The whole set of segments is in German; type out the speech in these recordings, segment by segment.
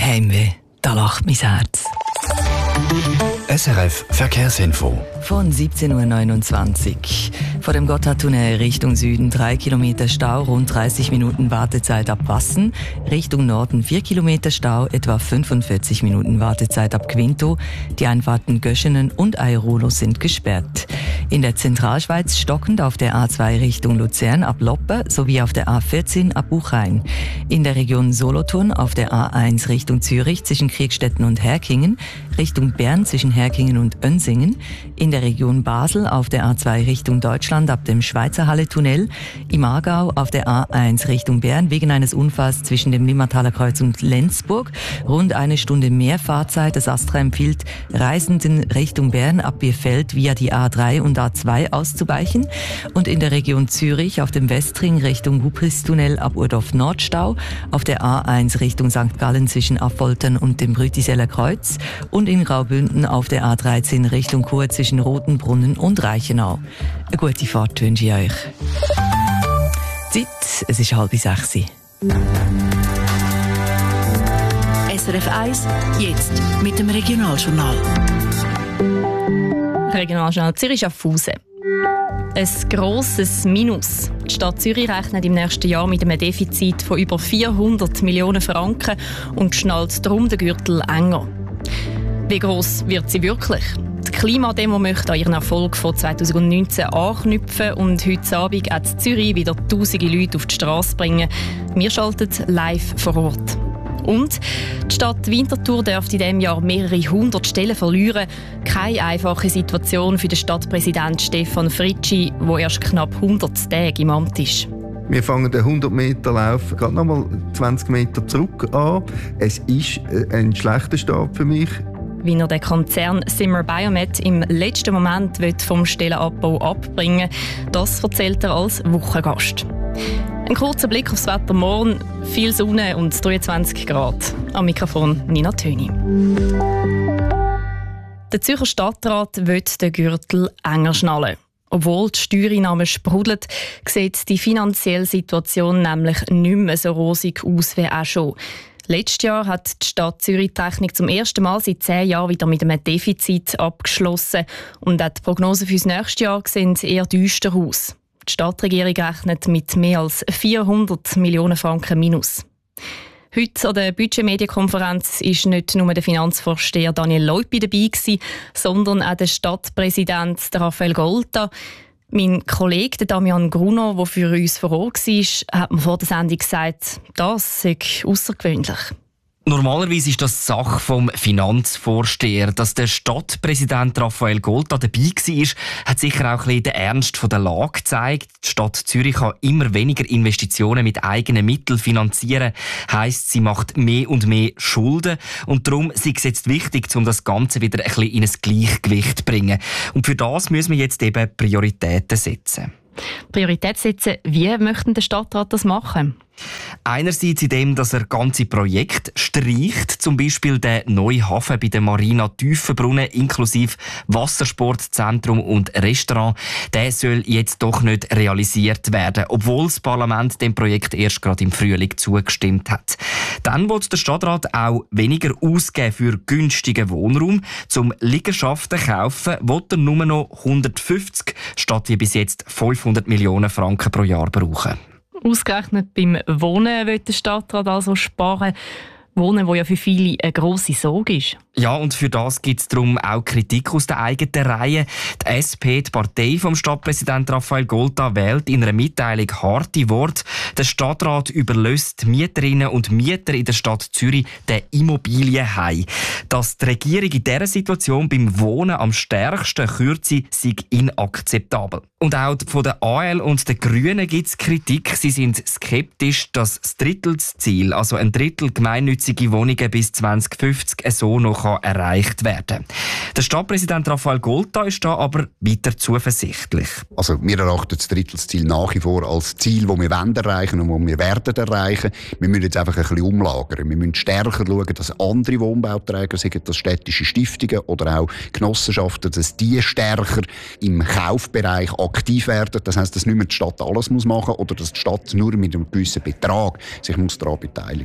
Heimweh, da lacht mein Herz. SRF Verkehrsinfo. Von 17.29 Uhr. Vor dem Gotthardtunnel Richtung Süden 3 Kilometer Stau, rund 30 Minuten Wartezeit ab Wassen. Richtung Norden 4 Kilometer Stau, etwa 45 Minuten Wartezeit ab Quinto. Die Einfahrten Göschenen und Airolo sind gesperrt. In der Zentralschweiz stockend auf der A2 Richtung Luzern ab Loppe sowie auf der A14 ab Buchheim. In der Region Solothurn auf der A1 Richtung Zürich zwischen Kriegstetten und Herkingen, Richtung Bern zwischen Herkingen und Önsingen, in der Region Basel auf der A2 Richtung Deutschland ab dem Schweizer Halle-Tunnel, im Aargau auf der A1 Richtung Bern wegen eines Unfalls zwischen dem Limmathaler Kreuz und Lenzburg. Rund eine Stunde mehr Fahrzeit. Das Astra empfiehlt Reisenden Richtung Bern ab Bierfeld via die A3 und A2 auszuweichen. Und in der Region Zürich auf dem Westring Richtung Hubristunnel ab Urdorf Nordstau, auf der A1 Richtung St. Gallen zwischen Affoltern und dem Rütiseller Kreuz und in Graubünden auf der A13 Richtung Chur zwischen Rotenbrunnen und Reichenau. Eine gute Fahrt wünsche ich euch. Zeit, es ist 5:30. SRF 1, jetzt mit dem Regionaljournal. Regionaljournal Zürich-Schaffhausen. Ein grosses Minus. Die Stadt Zürich rechnet im nächsten Jahr mit einem Defizit von über 400 Millionen Franken und schnallt darum den Gürtel enger. Wie gross wird sie wirklich? Die Klimademo möchte an ihren Erfolg von 2019 anknüpfen und heute Abend auch in Zürich wieder tausende Leute auf die Straße bringen. Wir schalten live vor Ort. Und die Stadt Winterthur darf in diesem Jahr mehrere hundert Stellen verlieren. Keine einfache Situation für den Stadtpräsident Stefan Fritschi, der erst knapp 100 Tage im Amt ist. Wir fangen den 100-Meter-Lauf gerade noch mal 20 Meter zurück an. Es ist ein schlechter Start für mich. Wie er den Konzern Zimmer Biomet im letzten Moment vom Stellenabbau abbringen will, das erzählt er als Wochengast. Ein kurzer Blick aufs Wetter morgen, viel Sonne und 23 Grad. Am Mikrofon Nina Töni. Der Zürcher Stadtrat will den Gürtel enger schnallen. Obwohl die Steuereinnahmen sprudeln, sieht die finanzielle Situation nämlich nicht mehr so rosig aus wie auch schon. Letztes Jahr hat die Stadt Zürich die Rechnung zum ersten Mal seit 10 Jahren wieder mit einem Defizit abgeschlossen. Und auch die Prognosen für das nächste Jahr sehen eher düster aus. Die Stadtregierung rechnet mit mehr als 400 Millionen Franken Minus. Heute an der Budgetmedienkonferenz war nicht nur der Finanzvorsteher Daniel Leupi dabei, sondern auch der Stadtpräsident Raphael Golta. Mein Kollege Damian Gruno, der für uns vor Ort war, hat mir vor der Sendung gesagt, das sei aussergewöhnlich. Normalerweise ist das Sache vom Finanzvorsteher. Dass der Stadtpräsident Raphael Golta dabei war, hat sicher auch ein bisschen den Ernst der Lage gezeigt. Die Stadt Zürich kann immer weniger Investitionen mit eigenen Mitteln finanzieren. Heisst, sie macht mehr und mehr Schulden. Und darum ist es jetzt wichtig, um das Ganze wieder ein bisschen in ein Gleichgewicht zu bringen. Und für das müssen wir jetzt eben Prioritäten setzen. Priorität setzen, wie möchten der Stadtrat das machen? Einerseits in dem, dass er ganze Projekte streicht, zum Beispiel den neuen Hafen bei der Marina Tiefenbrunnen inklusive Wassersportzentrum und Restaurant. Der soll jetzt doch nicht realisiert werden, obwohl das Parlament dem Projekt erst gerade im Frühling zugestimmt hat. Dann will der Stadtrat auch weniger ausgeben für günstigen Wohnraum. Zum Liegenschaften kaufen will er nur noch 150 statt wie bis jetzt 500 Millionen Franken pro Jahr brauchen. Ausgerechnet beim Wohnen will der Stadtrat also sparen. Wohnen, wo ja für viele eine grosse Sorge ist. Ja, und für das gibt es darum auch Kritik aus der eigenen Reihe. Die SP, die Partei vom Stadtpräsident Raphael Golta, wählt in einer Mitteilung harte Worte. Der Stadtrat überlässt Mieterinnen und Mieter in der Stadt Zürich den Immobilienhai. Dass die Regierung in dieser Situation beim Wohnen am stärksten kürze, sei inakzeptabel. Und auch von der AL und den Grünen gibt es Kritik. Sie sind skeptisch, dass das Drittelsziel, also ein Drittel gemeinnützige Wohnungen bis 2050, so noch erreicht werden kann. Der Stadtpräsident Raphael Golta ist da aber weiter zuversichtlich. Also wir erachten das Drittelsziel nach wie vor als Ziel, das wir erreichen wollen und das wir werden erreichen. Wir müssen jetzt einfach ein bisschen umlagern. Wir müssen stärker schauen, dass andere Wohnbauträger, seien das städtische Stiftungen oder auch Genossenschaften, dass die stärker im Kaufbereich aktiv werden. Das heisst, dass nicht mehr die Stadt alles machen muss oder dass die Stadt nur mit einem gewissen Betrag sich daran beteiligen muss.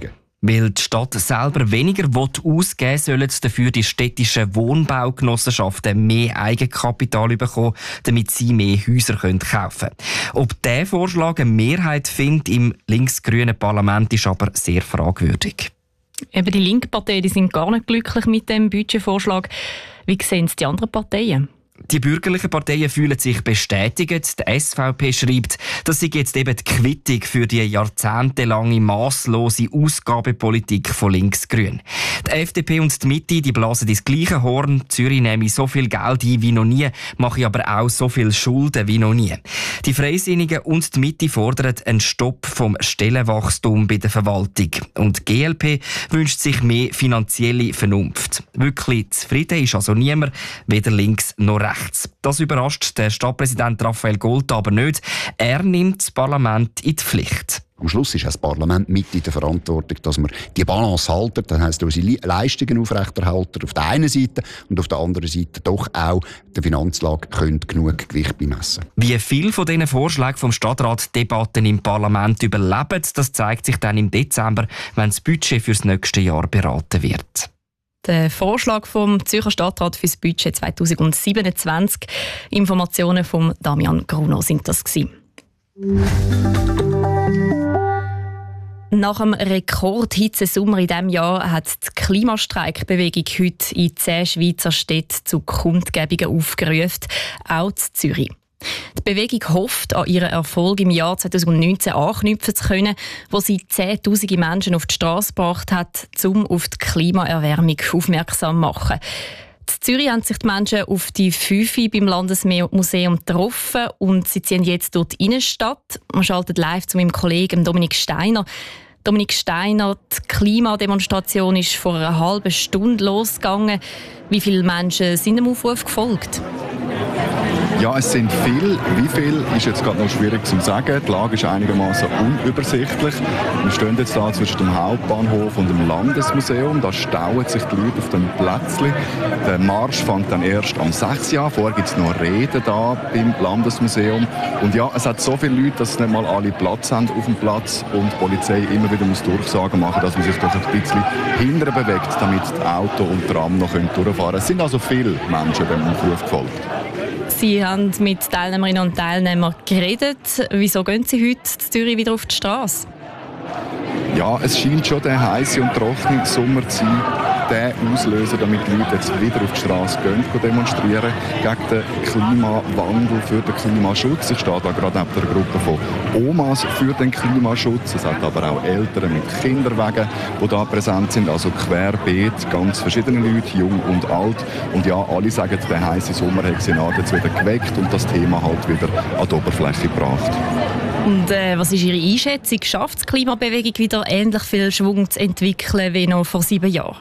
Weil die Stadt selber weniger ausgeben will, sollen dafür die städtischen Wohnbaugenossenschaften mehr Eigenkapital bekommen, damit sie mehr Häuser kaufen können. Ob dieser Vorschlag eine Mehrheit findet im linksgrünen Parlament, ist aber sehr fragwürdig. Eben die linke Partei, die sind gar nicht glücklich mit dem Budgetvorschlag. Wie sehen es die anderen Parteien? Die bürgerlichen Parteien fühlen sich bestätigt. Die SVP schreibt, das sei jetzt eben die Quittung für die jahrzehntelange masslose Ausgabepolitik von Linksgrün. Die FDP und die Mitte, die blasen ins gleiche Horn. Zürich nehme so viel Geld ein wie noch nie, mache aber auch so viel Schulden wie noch nie. Die Freisinnigen und die Mitte fordern einen Stopp vom Stellenwachstum bei der Verwaltung. Und die GLP wünscht sich mehr finanzielle Vernunft. Wirklich zufrieden ist also niemand, weder links noch rechts. Das überrascht den Stadtpräsident Raphael Golta aber nicht. Er nimmt das Parlament in die Pflicht. Am Schluss ist auch das Parlament mit in der Verantwortung, dass wir die Balance halten. Das heisst, unsere Leistungen aufrechterhalten auf der einen Seite und auf der anderen Seite doch auch der Finanzlage genug Gewicht bemessen. Wie viele von diesen Vorschlägen vom Stadtrat Debatten im Parlament überleben, das zeigt sich dann im Dezember, wenn das Budget für das nächste Jahr beraten wird. Der Vorschlag vom Zürcher Stadtrat für das Budget 2027. Informationen von Damian Gruno sind das gewesen. Nach dem Rekordhitzesommer in diesem Jahr hat die Klimastreikbewegung heute in 10 Schweizer Städten zu Kundgebungen aufgerufen, auch in Zürich. Die Bewegung hofft, an ihren Erfolg im Jahr 2019 anknüpfen zu können, wo sie 10'000 Menschen auf die Straße gebracht hat, um auf die Klimaerwärmung aufmerksam zu machen. In Zürich haben sich die Menschen auf die 5 beim Landesmuseum getroffen und sie ziehen jetzt durch die Innenstadt. Man schaltet live zu meinem Kollegen Dominik Steiner. Dominik Steiner, die Klimademonstration ist vor einer halben Stunde losgegangen. Wie viele Menschen sind dem Aufruf gefolgt? Ja, es sind viele. Wie viel ist jetzt gerade noch schwierig zu sagen. Die Lage ist einigermaßen unübersichtlich. Wir stehen jetzt da zwischen dem Hauptbahnhof und dem Landesmuseum. Da stauen sich die Leute auf dem Plätzchen. Der Marsch fängt dann erst am 6 Uhr an. Vorher gibt es noch Reden da beim Landesmuseum. Und ja, es hat so viele Leute, dass nicht mal alle Platz haben auf dem Platz und die Polizei immer wieder muss Durchsagen machen, dass man sich doch ein bisschen hinterher bewegt, damit die Auto und Tram noch durchfahren können. Es sind also viele Menschen dem Aufruf gefolgt. Sie haben mit Teilnehmerinnen und Teilnehmern geredet. Wieso gehen Sie heute in Zürich wieder auf die Straße? Ja, es scheint schon der heiße und trockene Sommer zu sein, der Auslöser, damit die Leute jetzt wieder auf die Straße gehen, demonstrieren gegen den Klimawandel, für den Klimaschutz. Ich stehe da gerade neben der Gruppe von Omas für den Klimaschutz. Es hat aber auch Eltern mit Kinderwagen, die da präsent sind, also querbeet, ganz verschiedene Leute, jung und alt. Und ja, alle sagen, der heiße Sommer hat sie jetzt wieder geweckt und das Thema halt wieder an die Oberfläche gebracht. Und was ist Ihre Einschätzung? Schafft die Klimabewegung wieder ähnlich viel Schwung zu entwickeln wie noch vor 7 Jahren?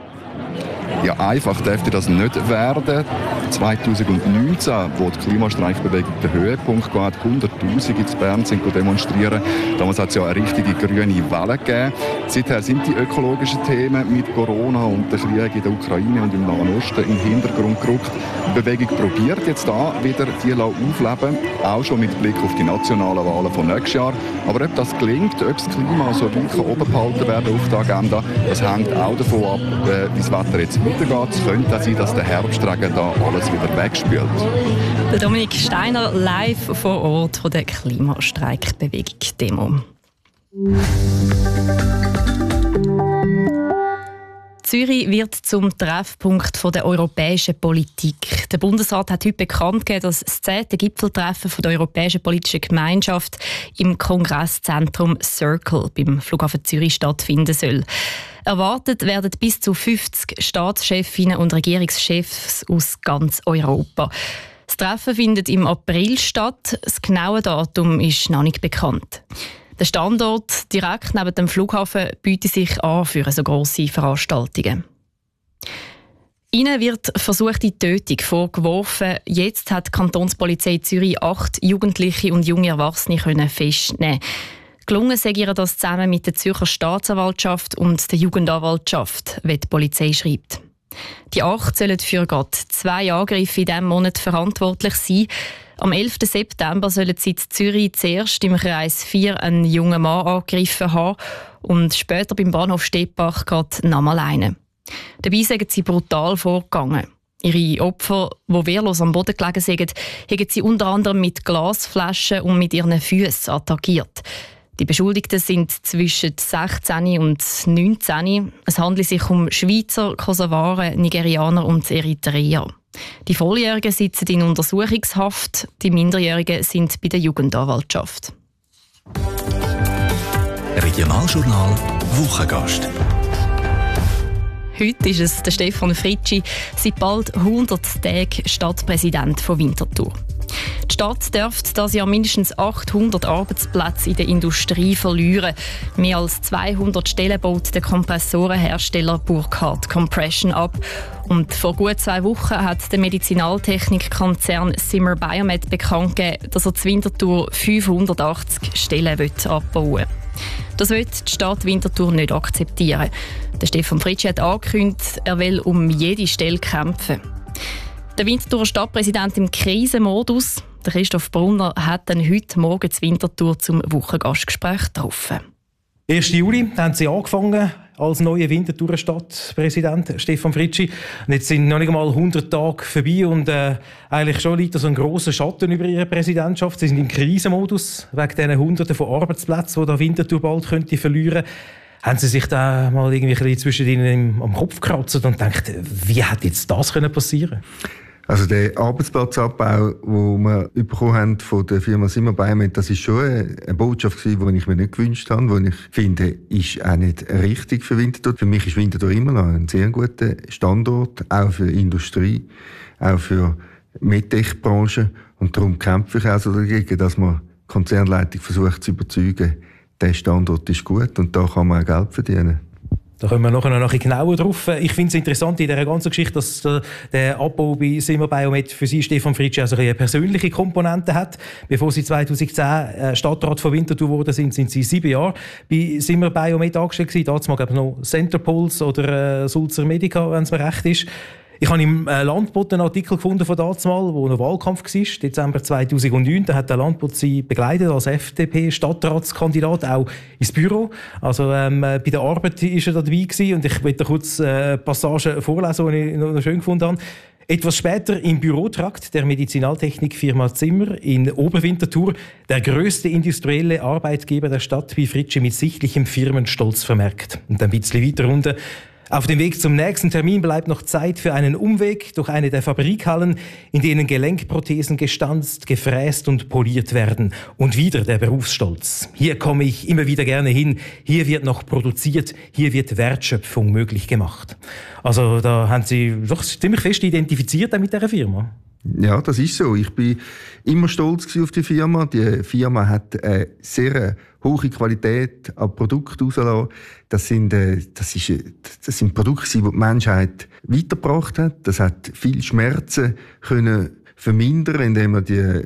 Ja, einfach dürfte das nicht werden. 2019, wo die Klimastreikbewegung den Höhepunkt hat, 100'000 in Bern sind demonstrieren. Damals hat es ja eine richtige grüne Welle gegeben. Seither sind die ökologischen Themen mit Corona und dem Krieg in der Ukraine und im Nahen Osten in den Hintergrund gerückt. Die Bewegung probiert jetzt da wieder die aufleben, auch schon mit Blick auf die nationalen Wahlen von nächstes Jahr. Aber ob das gelingt, ob das Klima so weit oben behalten werden auf der Agenda, das hängt auch davon ab, wie das Wetter jetzt weitergeht. Es könnte auch sein, dass der Herbstregen da alles wieder wegspült. Der Dominik Steiner live vor Ort von der Klimastreikbewegung-Demo. Zürich wird zum Treffpunkt der europäischen Politik. Der Bundesrat hat heute bekannt gegeben, dass das 10. Gipfeltreffen der Europäischen Politischen Gemeinschaft im Kongresszentrum Circle beim Flughafen Zürich stattfinden soll. Erwartet werden bis zu 50 Staatschefinnen und Regierungschefs aus ganz Europa. Das Treffen findet im April statt. Das genaue Datum ist noch nicht bekannt. Der Standort direkt neben dem Flughafen bietet sich an für so grosse Veranstaltungen. Ihnen wird versuchte Tötung vorgeworfen. Jetzt hat die Kantonspolizei Zürich 8 Jugendliche und junge Erwachsene festnehmen. Gelungen sei ihr das zusammen mit der Zürcher Staatsanwaltschaft und der Jugendanwaltschaft, wie die Polizei schreibt. Die 8 sollen für gerade 2 Angriffe in diesem Monat verantwortlich sein. Am 11. September sollen sie in Zürich zuerst im Kreis 4 einen jungen Mann angegriffen haben und später beim Bahnhof Steppach gerade nochmal eine. Dabei sind sie brutal vorgegangen. Ihre Opfer, die wehrlos am Boden gelegen sind, haben sie unter anderem mit Glasflaschen und mit ihren Füßen attackiert. Die Beschuldigten sind zwischen 16 und 19. Es handelt sich um Schweizer, Kosovaren, Nigerianer und Eritreer. Die Volljährigen sitzen in Untersuchungshaft, die Minderjährigen sind bei der Jugendanwaltschaft. Regionaljournal Wochengast. Heute ist es der Stefan Fritschi, seit bald 100 Tagen Stadtpräsident von Winterthur. Die Stadt dürfte dieses Jahr mindestens 800 Arbeitsplätze in der Industrie verlieren. Mehr als 200 Stellen baut der Kompressorenhersteller Burkhardt Compression ab. Und vor gut 2 Wochen hat der Medizinaltechnikkonzern Zimmer Biomet bekannt gegeben, dass er zu Winterthur 580 Stellen abbauen will. Das wird die Stadt Winterthur nicht akzeptieren. Der Stefan Fritschi hat angekündigt, er will um jede Stelle kämpfen. Der Winterthurer Stadtpräsident im Krisenmodus, der Christoph Brunner, hat dann heute Morgen zu Winterthur zum Wochengastgespräch getroffen. 1. Juli haben Sie angefangen als neuer Winterthurer Stadtpräsident, Stefan Fritschi. Und jetzt sind noch nicht einmal 100 Tage vorbei und eigentlich schon liegt da so ein grosser Schatten über Ihre Präsidentschaft. Sie sind im Krisenmodus wegen diesen Hunderten von Arbeitsplätzen, die da Winterthur bald könnte verlieren. Haben Sie sich da mal irgendwie ein bisschen zwischen Ihnen am Kopf gekratzt und gedacht, wie hätte jetzt das passieren können? Also der Arbeitsplatzabbau, den wir bekommen haben von der Firma Zimmer Biomet, das ist schon eine Botschaft gewesen, die ich mir nicht gewünscht habe, die ich finde, ist auch nicht richtig für Winterthur. Für mich ist Winterthur immer noch ein sehr guter Standort, auch für Industrie, auch für die Medtech-Branche. Und darum kämpfe ich auch so dagegen, dass man die Konzernleitung versucht zu überzeugen, der Standort ist gut und da kann man auch Geld verdienen. Da kommen wir nachher noch ein bisschen genauer drauf. Ich finde es interessant in dieser ganzen Geschichte, dass der Abbau bei Zimmer Biomet für Sie, Stefan Fritschi, also eine persönliche Komponente hat. Bevor Sie 2010 Stadtrat von Winterthur geworden sind Sie 7 Jahre bei Zimmer Biomet angestellt gewesen. Damals mal noch Centerpuls oder Sulzer Medica, wenn es mir recht ist. Ich habe im Landbot einen Artikel gefunden von damals, wo noch Wahlkampf war, Dezember 2009. Da hat der Landbot Sie begleitet als FDP-Stadtratskandidat, auch ins Büro. Also bei der Arbeit war er da dabei gewesen. Und ich möchte kurz Passagen vorlesen, die ich noch schön gefunden habe. Etwas später im Bürotrakt der Medizinaltechnikfirma Zimmer in Oberwinterthur, der grösste industrielle Arbeitgeber der Stadt, wie Fritschi mit sichtlichem Firmenstolz vermerkt. Und ein bisschen weiter runter. Auf dem Weg zum nächsten Termin bleibt noch Zeit für einen Umweg durch eine der Fabrikhallen, in denen Gelenkprothesen gestanzt, gefräst und poliert werden. Und wieder der Berufsstolz. Hier komme ich immer wieder gerne hin. Hier wird noch produziert. Hier wird Wertschöpfung möglich gemacht. Also da haben Sie doch ziemlich fest identifiziert mit dieser Firma. Ja, das ist so. Ich bin immer stolz auf die Firma. Die Firma hat eine sehr hohe Qualität an Produkten rausgelassen. Das sind Produkte, die die Menschheit weitergebracht hat. Das hat viele Schmerzen können vermindern, indem man die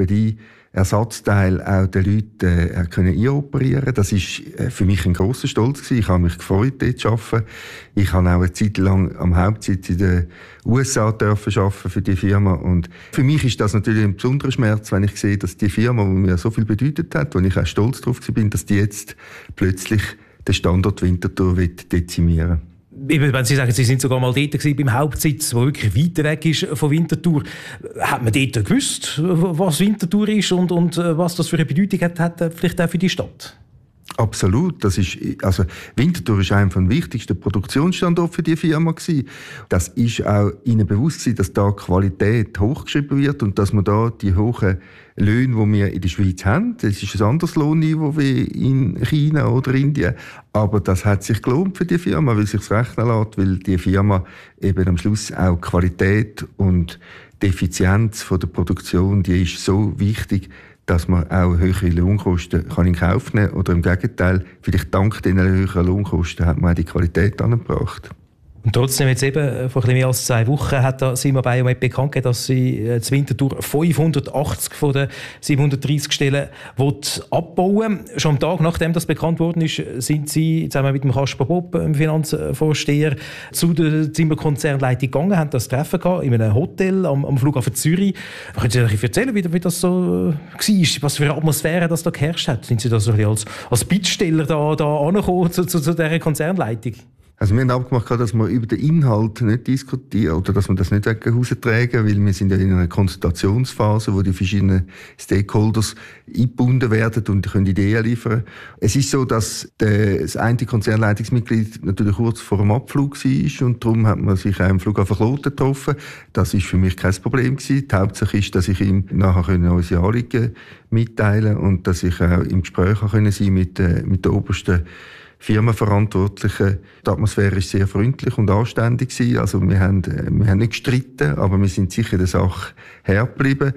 Orthopädie-Ersatzteile auch den Leuten können einoperieren. Das ist für mich ein grosser Stolz gewesen. Ich habe mich gefreut, dort zu arbeiten. Ich habe auch eine Zeit lang am Hauptsitz in den USA arbeiten für die Firma. Und für mich ist das natürlich ein besonderer Schmerz, wenn ich sehe, dass die Firma, die mir so viel bedeutet hat, wo ich auch stolz drauf bin, dass die jetzt plötzlich den Standort Winterthur dezimieren. Wenn Sie sagen, Sie sind sogar mal dort gewesen, beim Hauptsitz, der wirklich weiter weg ist von Winterthur, hat man dort gewusst, was Winterthur ist und was das für eine Bedeutung hat vielleicht auch für die Stadt? Absolut. Winterthur ist einer der wichtigsten Produktionsstandorte für die Firma gewesen. Das ist auch ihnen bewusst gewesen, dass da Qualität hochgeschrieben wird und dass man da die hohen Löhne, die wir in der Schweiz haben, das ist ein anderes Lohnniveau wie in China oder Indien, aber das hat sich gelohnt für die Firma, weil es sich rechnen lässt, weil die Firma eben am Schluss auch Qualität und die Effizienz von der Produktion, die ist so wichtig, dass man auch höhere Lohnkosten in Kauf nehmen kann. Oder im Gegenteil, vielleicht dank diesen höheren Lohnkosten hat man auch die Qualität angebracht. Und trotzdem jetzt eben, vor ein bisschen mehr als 2 Wochen hat Sima Biomet bekannt gegeben, dass sie zur Winterthur 580 von den 730 Stellen abbauen will. Schon am Tag, nachdem das bekannt worden ist, sind Sie zusammen mit dem Kasper Bob, dem Finanzvorsteher, zu der Zimmerkonzernleitung gegangen, haben das Treffen gehabt in einem Hotel am Flughafen Zürich. Können Sie sich erzählen, wie das so war? Was für eine Atmosphäre das da geherrscht hat? Sind Sie da so ein bisschen als Bittsteller da angekommen zu dieser Konzernleitung? Also wir haben abgemacht, dass wir über den Inhalt nicht diskutieren oder dass wir das nicht gegen Hause tragen, weil wir sind ja in einer Konsultationsphase, wo die verschiedenen Stakeholders eingebunden werden und können Ideen liefern. Es ist so, dass das eine Konzernleitungsmitglied natürlich kurz vor dem Abflug war und darum hat man sich auch im Flughafen Kloten getroffen. Das ist für mich kein Problem gewesen. Die Hauptsache ist, dass ich ihm nachher unsere Anliegen mitteilen konnte und dass ich auch im Gespräch sein mit der obersten Firmenverantwortlichen. Die Atmosphäre war sehr freundlich und anständig. Also wir haben nicht gestritten, aber wir sind sicher der Sache hergeblieben.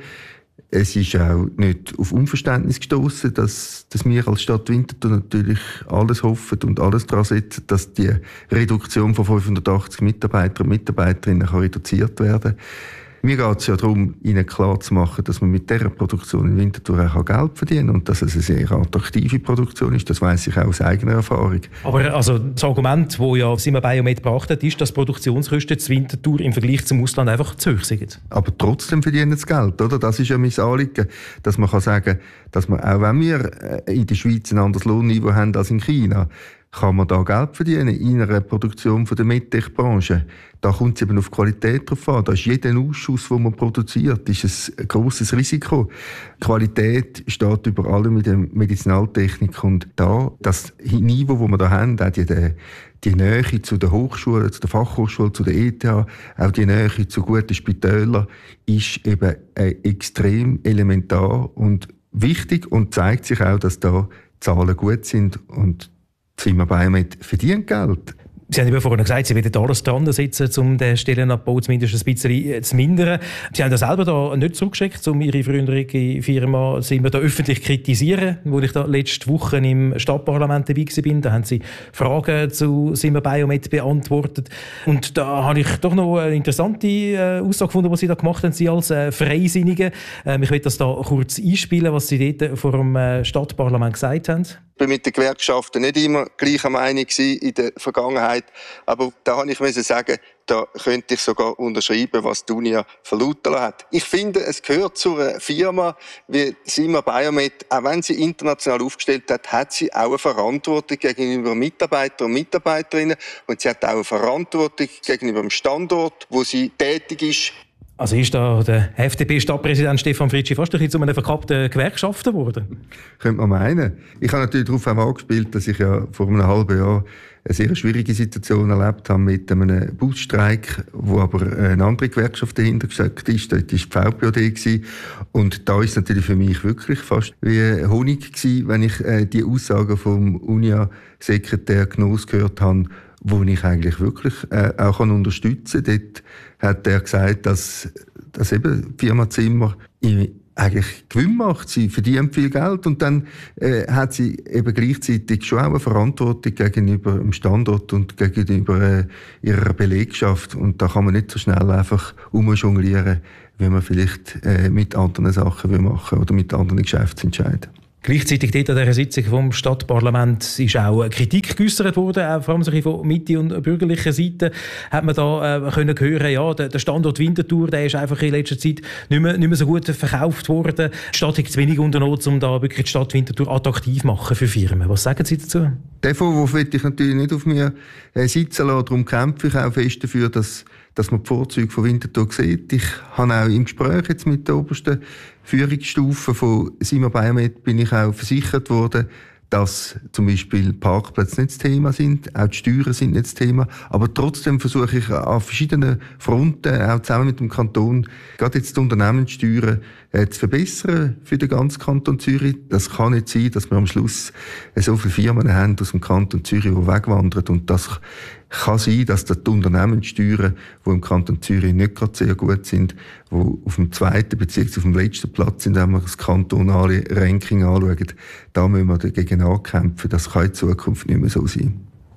Es ist auch nicht auf Unverständnis gestoßen, dass wir als Stadt Winterthur natürlich alles hoffen und alles daran setzen, dass die Reduktion von 580 Mitarbeiter und Mitarbeiterinnen reduziert werden kann. Mir geht es ja darum, ihnen klar zu machen, dass man mit dieser Produktion in Winterthur auch Geld verdienen kann und dass es eine sehr attraktive Produktion ist. Das weiss ich auch aus eigener Erfahrung. Aber also das Argument, das ja Sima Biomet gebracht hat, ist, dass Produktionskosten zu Winterthur im Vergleich zum Ausland einfach zu hoch sind. Aber trotzdem verdienen sie Geld, oder? Das ist ja mein Anliegen, dass man sagen kann, dass man, auch wenn wir in der Schweiz ein anderes Lohnniveau haben als in China, kann man da Geld verdienen in einer Produktion von der MedTech-Branche. Da kommt es eben auf Qualität drauf an. Da ist jeder Ausschuss, den man produziert, ist ein grosses Risiko. Qualität steht über allem mit der Medizinaltechnik. Und da, das Niveau, das wir da haben, auch die Nähe zu der Hochschule, zu der Fachhochschule, zu der ETH, auch die Nähe zu guten Spitälern, ist eben extrem elementar und wichtig und zeigt sich auch, dass da Zahlen gut sind und Sima Biomet verdient Geld. Sie haben ja vorhin gesagt, Sie werden alles dran setzen, um den Stellenabbau zumindest ein bisschen zu mindern. Sie haben ja selber da nicht zurückgeschickt, um Ihre frühere Firma Sima da öffentlich zu kritisieren. Wo ich da letzte Woche im Stadtparlament dabei war, da haben Sie Fragen zu Sima Biomet beantwortet. Und da habe ich doch noch eine interessante Aussage gefunden, die Sie da gemacht haben, Sie als Freisinnige. Ich will das da kurz einspielen, was Sie dort vor dem Stadtparlament gesagt haben. Ich war mit den Gewerkschaften nicht immer gleicher Meinung in der Vergangenheit. Aber da musste ich sagen, da könnte ich sogar unterschreiben, was die Unia verlauten hat. Ich finde, es gehört zu einer Firma wie Sima Biomet, auch wenn sie international aufgestellt hat sie auch eine Verantwortung gegenüber Mitarbeitern und Mitarbeiterinnen. Und sie hat auch eine Verantwortung gegenüber dem Standort, wo sie tätig ist. Also ist da der FDP-Stadtpräsident Stefan Fritschi fast ein bisschen zu einem verkappten Gewerkschafter geworden? Könnte man meinen. Ich habe natürlich darauf angespielt, dass ich ja vor einem halben Jahr eine sehr schwierige Situation erlebt habe mit einem Busstreik, wo aber eine andere Gewerkschaft dahinter gesteckt ist. Dort war die VPOD. Und da ist es natürlich für mich wirklich fast wie Honig gewesen, wenn ich die Aussagen vom Unia-Sekretär Knoss gehört habe, wo ich eigentlich wirklich auch unterstützen kann. Dort hat er gesagt, dass eben die Firma Zimmer eigentlich Gewinn macht. Sie verdient viel Geld und dann hat sie eben gleichzeitig schon auch eine Verantwortung gegenüber dem Standort und gegenüber ihrer Belegschaft. Und da kann man nicht so schnell einfach umjonglieren, wie man vielleicht mit anderen Sachen machen oder mit anderen Geschäftsentscheiden. Gleichzeitig dort an dieser Sitzung vom Stadtparlament ist auch Kritik geäussert worden, auch vor allem von Mitte- und bürgerlicher Seite. Hat man da können hören, ja, der Standort Winterthur, der ist einfach in letzter Zeit nicht mehr so gut verkauft worden. Die Stadt hat zu wenig unternommen, um da wirklich die Stadt Winterthur attraktiv zu machen für Firmen. Was sagen Sie dazu? Den Vorwurf will ich natürlich nicht auf mir sitzen lassen. Darum kämpfe ich auch fest dafür, dass man die Vorzüge von Winterthur sieht. Ich habe auch im Gespräch jetzt mit der obersten Führungsstufe von Sima Biomet bin ich auch versichert worden, dass zum Beispiel Parkplätze nicht das Thema sind, auch die Steuern sind nicht das Thema, aber trotzdem versuche ich an verschiedenen Fronten, auch zusammen mit dem Kanton, gerade jetzt die Unternehmenssteuern zu verbessern für den ganzen Kanton Zürich. Das kann nicht sein, dass wir am Schluss so viele Firmen haben aus dem Kanton Zürich, die wegwandern, und das kann sein, dass die Unternehmenssteuern, die im Kanton Zürich nicht gerade sehr gut sind, die auf dem zweiten bzw. auf dem letzten Platz sind, wenn wir das kantonale Ranking anschauen, da müssen wir dagegen ankämpfen. Das kann in Zukunft nicht mehr so sein.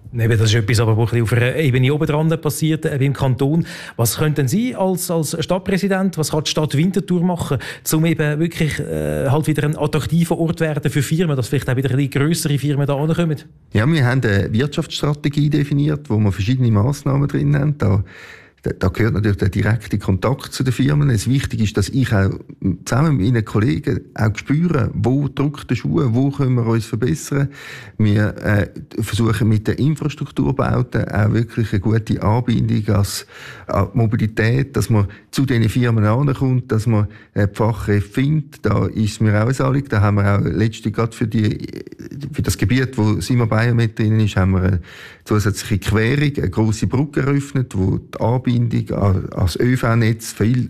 Das ist etwas, aber auf einer Ebene oben dran passiert, beim Kanton. Was könnten Sie als Stadtpräsident, was kann die Stadt Winterthur machen, um eben wirklich halt wieder ein attraktiver Ort werden für Firmen, dass vielleicht auch wieder ein grössere Firmen da ankommen? Ja, wir haben eine Wirtschaftsstrategie definiert, wo wir verschiedene Massnahmen drin haben. Da gehört natürlich der direkte Kontakt zu den Firmen. Es wichtig ist, dass ich auch zusammen mit meinen Kollegen auch spüre, wo drückt der Schuh, wo können wir uns verbessern. Wir versuchen mit den Infrastrukturbauten auch wirklich eine gute Anbindung an Mobilität, dass man zu diesen Firmen ankommt, dass man die Fachkräfte findet. Da ist mir auch ein Anliegen. Da haben wir auch letztlich gerade für das Gebiet, wo Simmer-Biomet drin ist, haben wir eine zusätzliche Querung, eine grosse Brücke eröffnet, wo die Anbindung als ÖV-Netz viel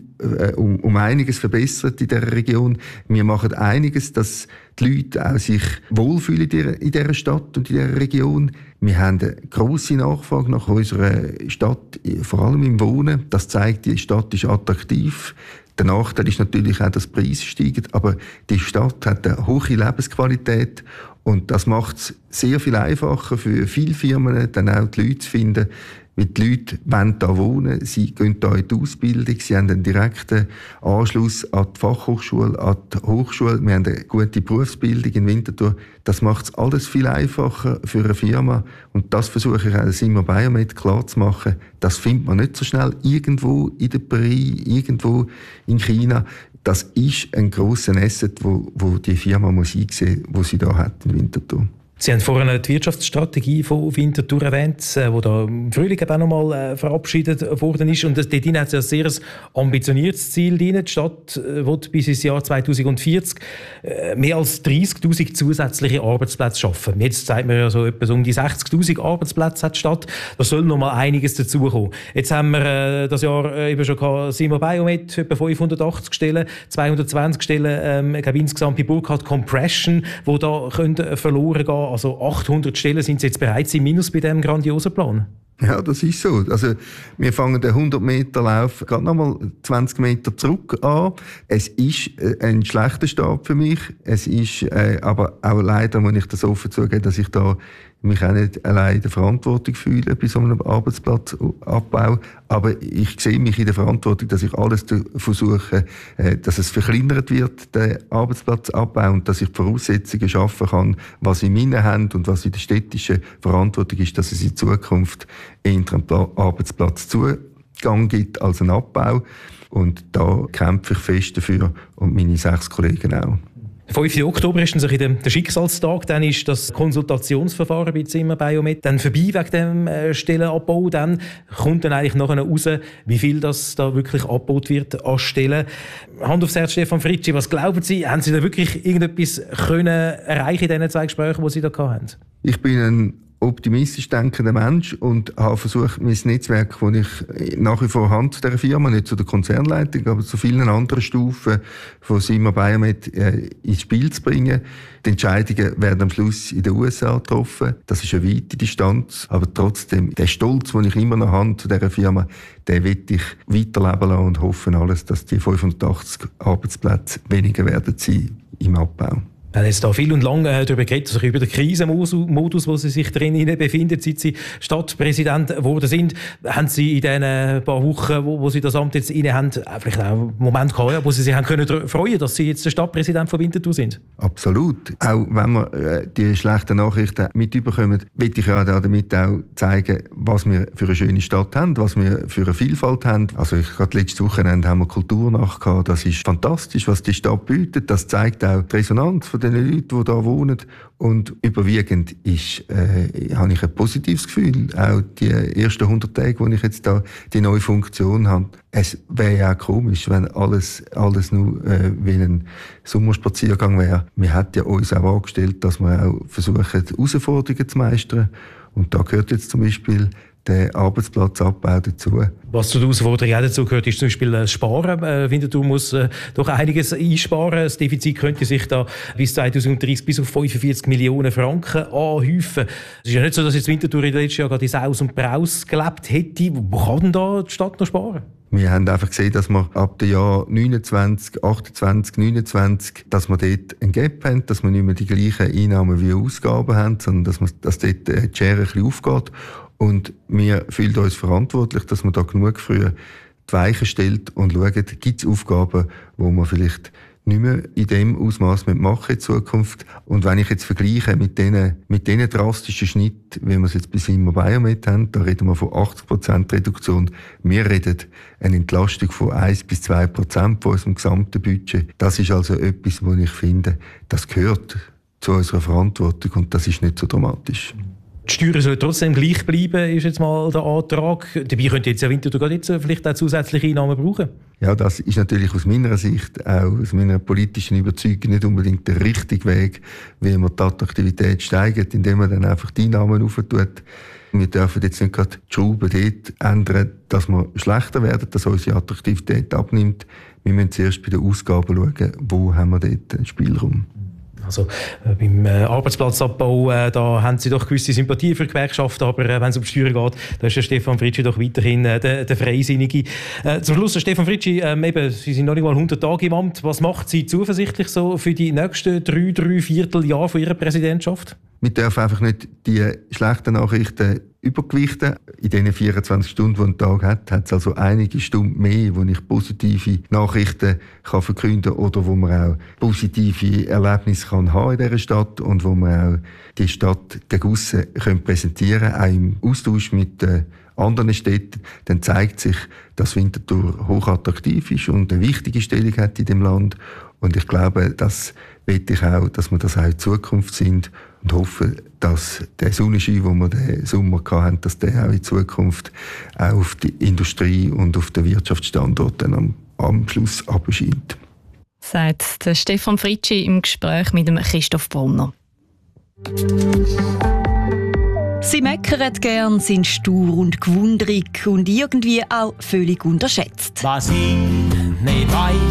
um einiges verbessert in dieser Region. Wir machen einiges, dass die Leute auch sich wohlfühlen in dieser Stadt und in dieser Region. Wir haben eine grosse Nachfrage nach unserer Stadt, vor allem im Wohnen. Das zeigt, die Stadt ist attraktiv. Der Nachteil ist natürlich auch, dass die Preise steigen, aber die Stadt hat eine hohe Lebensqualität und das macht es sehr viel einfacher für viele Firmen, dann auch die Leute zu finden. Weil die Leute wollen hier wohnen, sie gehen hier in die Ausbildung, sie haben einen direkten Anschluss an die Fachhochschule, an die Hochschule. Wir haben eine gute Berufsbildung in Winterthur. Das macht es alles viel einfacher für eine Firma. Und das versuche ich auch Simmer-Biomet klar zu machen. Das findet man nicht so schnell irgendwo in der Prärie, irgendwo in China. Das ist ein grosser Asset, wo die Firma muss einsehen muss, wo sie da hat in Winterthur. Sie haben vorhin die Wirtschaftsstrategie von Winterthur erwähnt, die da im Frühling auch nochmal verabschiedet worden ist. Und dort hat es ein sehr ambitioniertes Ziel drin. Die Stadt will bis ins Jahr 2040 mehr als 30'000 zusätzliche Arbeitsplätze schaffen. Jetzt sagt man ja so etwa um die 60'000 Arbeitsplätze hat die Stadt. Da soll noch mal einiges dazukommen. Jetzt haben wir das Jahr eben schon gehabt, Simmer-Biomet, etwa 580 Stellen, 220 Stellen, ich glaube insgesamt bei Burkhardt Compression, die da verloren gehen. Also 800 Stellen sind Sie jetzt bereits im Minus bei diesem grandiosen Plan? Ja, das ist so. Also, wir fangen den 100-Meter-Lauf gerade nochmal 20 Meter zurück an. Es ist ein schlechter Start für mich. Es ist aber auch leider, muss ich das offen zugeben, dass ich da mich auch nicht allein in der Verantwortung fühle bei so einem Arbeitsplatzabbau. Aber ich sehe mich in der Verantwortung, dass ich alles versuche, dass es verkleinert wird, der Arbeitsplatzabbau, und dass ich die Voraussetzungen schaffen kann, was in meinen Händen und was in der städtischen Verantwortung ist, dass es in Zukunft eher einen Arbeitsplatzzugang gibt als einen Abbau. Und da kämpfe ich fest dafür und meine 6 Kollegen auch. Der 5. Oktober ist dann so der Schicksalstag, dann ist das Konsultationsverfahren bei Simmer-Biomet dann vorbei wegen dem Stellenabbau. Dann kommt dann eigentlich nachher raus, wie viel das da wirklich abgebaut wird an Stellen. Hand aufs Herz, Stefan Fritschi, was glauben Sie, haben Sie da wirklich irgendetwas können erreichen in diesen 2 Gesprächen, die Sie da hatten? Ich bin ein optimistisch denkender Mensch und habe versucht, mein Netzwerk, das ich nach wie vor habe zu dieser Firma, nicht zu der Konzernleitung, aber zu vielen anderen Stufen von Simmer-Biomet ins Spiel zu bringen. Die Entscheidungen werden am Schluss in den USA getroffen. Das ist eine weite Distanz, aber trotzdem, der Stolz, den ich immer noch habe zu dieser Firma, den will ich weiterleben lassen und hoffe alles, dass die 85 Arbeitsplätze weniger werden sein im Abbau. Wir haben jetzt da viel und lang darüber geredet, also über den Krisenmodus, wo Sie sich drin befinden, seit Sie Stadtpräsident geworden sind. Haben Sie in den paar Wochen, wo Sie das Amt jetzt inne haben, vielleicht auch einen Moment gehabt, wo Sie sich haben können freuen, dass Sie jetzt der Stadtpräsident von Winterthur sind? Absolut. Auch wenn wir die schlechten Nachrichten mitbekommen, will ich ja damit auch zeigen, was wir für eine schöne Stadt haben, was wir für eine Vielfalt haben. Also gerade letztes Wochenende haben wir Kulturnacht gehabt. Das ist fantastisch, was die Stadt bietet. Das zeigt auch die Resonanz von den Leuten, die hier wohnen. Und überwiegend habe ich ein positives Gefühl. Auch die ersten 100 Tage, wo ich jetzt da die neue Funktion habe. Es wäre ja auch komisch, wenn alles nur wie ein Sommerspaziergang wäre. Wir hätten ja uns auch angestellt, dass wir auch versuchen, Herausforderungen zu meistern. Und da gehört jetzt zum Beispiel der Arbeitsplatzabbau dazu. Was zu den Herausforderungen auch dazu gehört, ist zum Beispiel das Sparen. Winterthur muss doch einiges einsparen. Das Defizit könnte sich da bis 2030 bis auf 45 Millionen Franken anhäufen. Es ist ja nicht so, dass jetzt Winterthur in den letzten Jahren gerade in Saus und Braus gelebt hätte. Wo kann denn da die Stadt noch sparen? Wir haben einfach gesehen, dass wir ab dem Jahr 29, 28, 29, dass wir dort ein Gap haben, dass wir nicht mehr die gleichen Einnahmen wie Ausgaben haben, sondern dass dort die Schere ein bisschen aufgeht. Und wir fühlen uns verantwortlich, dass man da genug früh die Weichen stellt und schaut, gibt es Aufgaben, die man vielleicht nicht mehr in dem Ausmaß machen in Zukunft. Und wenn ich jetzt vergleiche mit diesen drastischen Schnitten, wie wir es jetzt bei Zimmer Biomet haben, da reden wir von 80% Reduktion. Wir reden eine Entlastung von 1-2% von unserem gesamten Budget. Das ist also etwas, wo ich finde, das gehört zu unserer Verantwortung und das ist nicht so dramatisch. Die Steuern sollen trotzdem gleich bleiben, ist jetzt mal der Antrag. Dabei könnte jetzt Winterthur jetzt vielleicht auch zusätzliche Einnahmen brauchen. Ja, das ist natürlich aus meiner Sicht, auch aus meiner politischen Überzeugung, nicht unbedingt der richtige Weg, wie man die Attraktivität steigert, indem man dann einfach die Einnahmen aufentut. Wir dürfen jetzt nicht gerade die Schrauben dort ändern, dass wir schlechter werden, dass unsere Attraktivität abnimmt. Wir müssen zuerst bei den Ausgaben schauen, wo haben wir dort einen Spielraum. Also beim Arbeitsplatzabbau, da haben Sie doch gewisse Sympathie für Gewerkschaften, aber wenn es um die Steuern geht, da ist der Stefan Fritschi doch weiterhin der Freisinnige. Zum Schluss, Stefan Fritschi, eben, Sie sind noch nicht mal 100 Tage im Amt. Was macht Sie zuversichtlich so für die nächsten 3 Vierteljahre von Ihrer Präsidentschaft? Wir dürfen einfach nicht die schlechten Nachrichten übergewichten. In diesen 24 Stunden, die ein Tag hat es also einige Stunden mehr, wo ich positive Nachrichten kann verkünden kann oder wo man auch positive Erlebnisse kann haben in dieser Stadt und wo man auch die Stadt gegen aussen präsentieren können, auch im Austausch mit anderen Städten. Dann zeigt sich, dass Winterthur hochattraktiv ist und eine wichtige Stellung hat in dem Land. Und ich glaube, das möchte ich auch, dass wir das auch in Zukunft sind und hoffe, dass der Sonnenschein, den wir diesen Sommer hatten, dass der auch in Zukunft auch auf die Industrie und auf den Wirtschaftsstandort dann am Schluss abscheint. Sagt der Stefan Fritschi im Gespräch mit dem Christoph Brunner. Sie meckern gern, sind stur und gewundrig und irgendwie auch völlig unterschätzt. Was ich nicht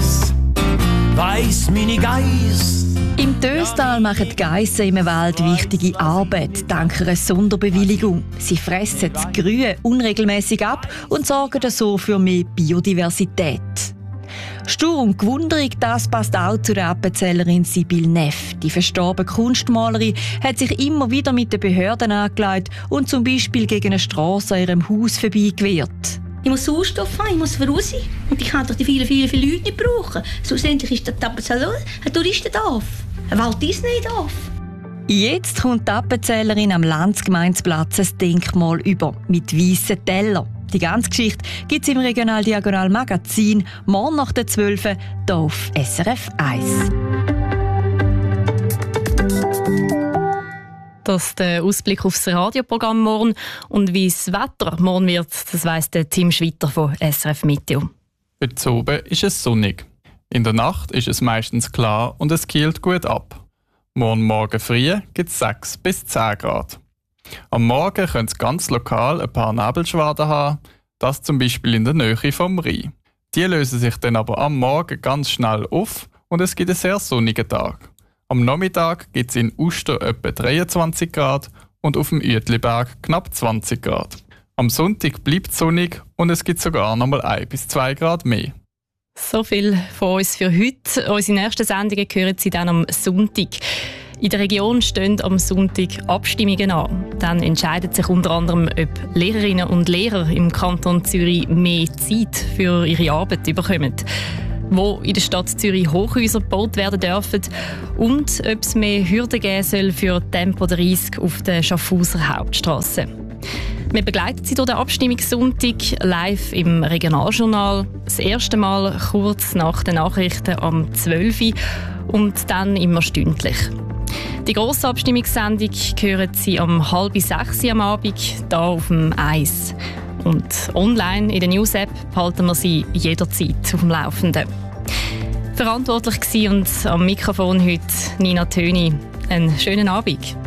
weiss meine Geiss. Im Döstal machen die Geissen im Wald wichtige Arbeit, dank einer Sonderbewilligung. Sie fressen das Grün unregelmäßig ab und sorgen so für mehr Biodiversität. Stur und gewundrig, das passt auch zu der Appenzellerin Sibylle Neff. Die verstorbene Kunstmalerin hat sich immer wieder mit den Behörden angelegt und zum Beispiel gegen eine Strasse an ihrem Haus vorbeigewehrt. Ich muss Sauerstoff haben, ich muss voraus. Und ich kann doch die vielen Leute nicht brauchen. Schlussendlich ist das Appenzell ein Touristendorf, ein Walt Disney-Dorf. Jetzt kommt die Appenzellerin am Landsgemeinsplatz ein Denkmal über, mit weißen Tellern. Die ganze Geschichte gibt es im Regional-Diagonal-Magazin morgen nach der 12 hier auf SRF 1. Das ist der Ausblick auf das Radioprogramm morgen. Und wie das Wetter morgen wird, das weiss der Tim Schwitter von SRF Meteo. Heute oben ist es sonnig. In der Nacht ist es meistens klar und es kühlt gut ab. Morgen früh gibt es 6 bis 10 Grad. Am Morgen können es ganz lokal ein paar Nebelschwaden haben, das zum Beispiel in der Nähe vom Rhein. Die lösen sich dann aber am Morgen ganz schnell auf und es gibt einen sehr sonnigen Tag. Am Nachmittag gibt es in Uster etwa 23 Grad und auf dem Uetliberg knapp 20 Grad. Am Sonntag bleibt es sonnig und es gibt sogar noch mal 1 bis 2 Grad mehr. So viel von uns für heute. Unsere nächsten Sendungen hören Sie dann am Sonntag. In der Region stehen am Sonntag Abstimmungen an. Dann entscheidet sich unter anderem, ob Lehrerinnen und Lehrer im Kanton Zürich mehr Zeit für ihre Arbeit bekommen, wo in der Stadt Zürich Hochhäuser gebaut werden dürfen und ob es mehr Hürden geben soll für Tempo 30 auf der Schaffhauser Hauptstrasse. Wir begleiten Sie durch den Abstimmungssonntag live im Regionaljournal. Das erste Mal kurz nach den Nachrichten am 12 Uhr und dann immer stündlich. Die grosse Abstimmungssendung hören Sie um 5:30 Uhr am Abend hier auf dem 1. Und online in der News-App halten wir Sie jederzeit auf dem Laufenden. Verantwortlich war und am Mikrofon heute Nina Töni. Einen schönen Abend.